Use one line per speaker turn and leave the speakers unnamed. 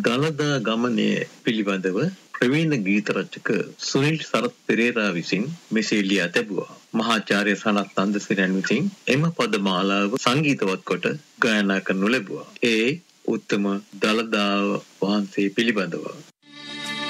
දළදා ගමනේ පිළිබඳව ප්‍රවීණ ගීත රචක සුනිල් සරත් පෙරේරා විසින් මෙසේ ලියා තිබුවා. මහාචාර්ය සනත් නන්දසිරයන් විසින් එම පදමාලාව සංගීතවත් කොට ගායනා කරනු ලැබුවා. ඒ උත්තම දළදා වහන්සේ පිළිබඳව